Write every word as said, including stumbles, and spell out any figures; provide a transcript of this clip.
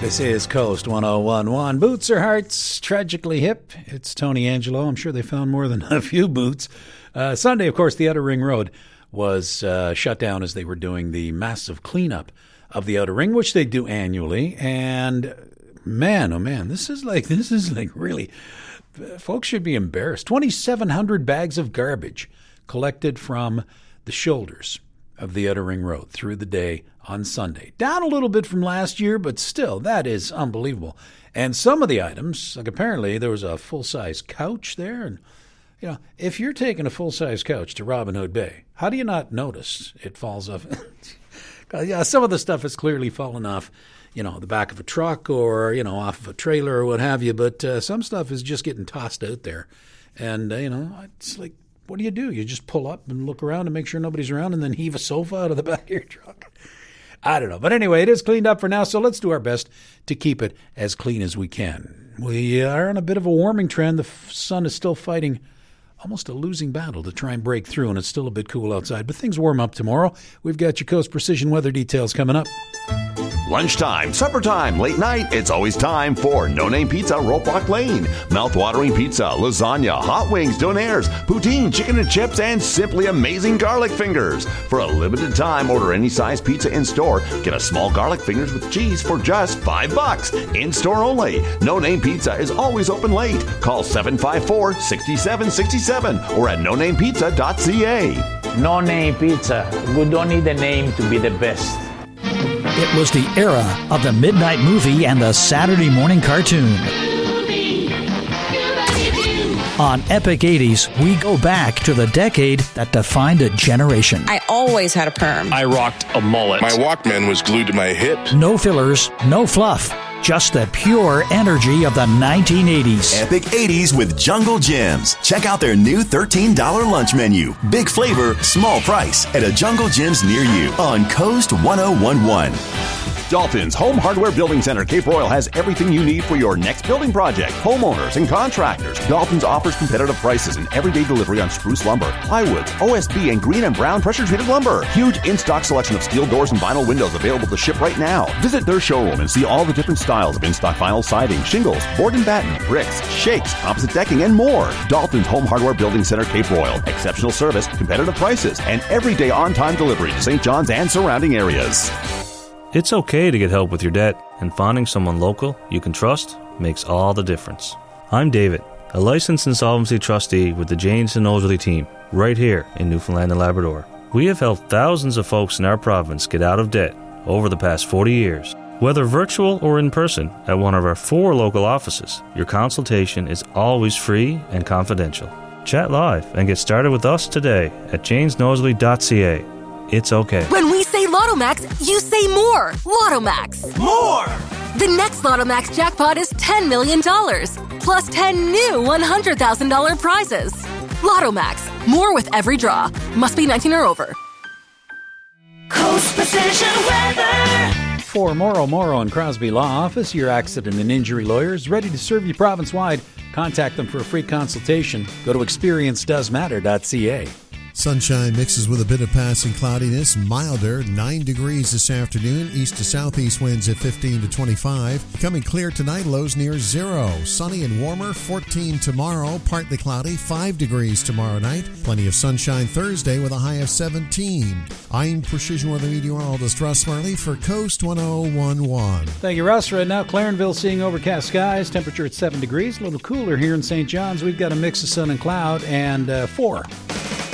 This is Coast one oh one point one. Boots or hearts, tragically hip. It's Tony Angelo. I'm sure they found more than a few boots. Uh, Sunday, of course, the Outer Ring Road was uh, shut down as they were doing the massive cleanup of the Outer Ring, which they do annually. And man, oh man, this is like this is like really, folks should be embarrassed. twenty-seven hundred bags of garbage collected from the shoulders of the Outer Ring Road through the day on Sunday. Down a little bit from last year, but still, that is unbelievable. And some of the items, like apparently there was a full-size couch there. And, you know, if you're taking a full-size couch to Robin Hood Bay, how do you not notice it falls off? Yeah, some of the stuff has clearly fallen off, you know, the back of a truck or, you know, off of a trailer or what have you. But uh, some stuff is just getting tossed out there. And, uh, you know, it's like, what do you do? You just pull up and look around and make sure nobody's around and then heave a sofa out of the back of your truck. I don't know. But anyway, it is cleaned up for now, so let's do our best to keep it as clean as we can. We are on a bit of a warming trend. The sun is still fighting almost a losing battle to try and break through, and it's still a bit cool outside. But things warm up tomorrow. We've got your Coast Precision weather details coming up. Lunchtime, supper time, late night, it's always time for No Name Pizza, Rope Walk Lane. Mouth-watering pizza, lasagna, hot wings, donaires, poutine, chicken and chips, and simply amazing garlic fingers. For a limited time, order any size pizza in-store. Get a small garlic fingers with cheese for just five bucks. In-store only. No Name Pizza is always open late. Call seven five four, six seven six seven or at no name pizza dot c a. No Name Pizza. We don't need a name to be the best. It was the era of the midnight movie and the Saturday morning cartoon. On Epic eighties, we go back to the decade that defined a generation. I always had a perm. I rocked a mullet. My Walkman was glued to my hip. No fillers, no fluff. Just the pure energy of the nineteen eighties. Epic eighties with Jungle Gyms. Check out their new thirteen dollars lunch menu. Big flavor, small price at a Jungle Gyms near you on Coast one oh one one. Dalton's Home Hardware Building Center Cape Royal has everything you need for your next building project. Homeowners and contractors. Dalton's offers competitive prices and everyday delivery on spruce lumber, plywoods, O S B, and green and brown pressure-treated lumber. Huge in-stock selection of steel doors and vinyl windows available to ship right now. Visit their showroom and see all the different styles of in-stock vinyl siding, shingles, board and batten, bricks, shakes, composite decking, and more. Dalton's Home Hardware Building Center Cape Royal. Exceptional service, competitive prices, and everyday on-time delivery to Saint John's and surrounding areas. It's okay to get help with your debt, and finding someone local you can trust makes all the difference. I'm David, a licensed insolvency trustee with the Janes and Nosworthy team, right here in Newfoundland and Labrador. We have helped thousands of folks in our province get out of debt over the past forty years. Whether virtual or in person at one of our four local offices, your consultation is always free and confidential. Chat live and get started with us today at janes nosworthy dot c a. It's okay. When we say Lotto Max, you say more. Lotto Max. More! The next Lotto Max jackpot is ten million dollars, plus ten new one hundred thousand dollars prizes. Lotto Max. More with every draw. Must be nineteen or over. Coast Precision Weather. For Morrow Morrow and Crosby Law Office, your accident and injury lawyers, ready to serve you province-wide. Contact them for a free consultation. Go to experience does matter dot c a. Sunshine mixes with a bit of passing cloudiness, milder, nine degrees this afternoon, east to southeast winds at fifteen to twenty-five. Becoming clear tonight, lows near zero. Sunny and warmer, fourteen tomorrow, partly cloudy, five degrees tomorrow night. Plenty of sunshine Thursday with a high of seventeen. I'm Precision Weather Meteorologist Russ Marley for Coast one oh one point one. Thank you, Russ. Right now, Clarenville seeing overcast skies, temperature at seven degrees, a little cooler here in Saint John's. We've got a mix of sun and cloud and uh, four.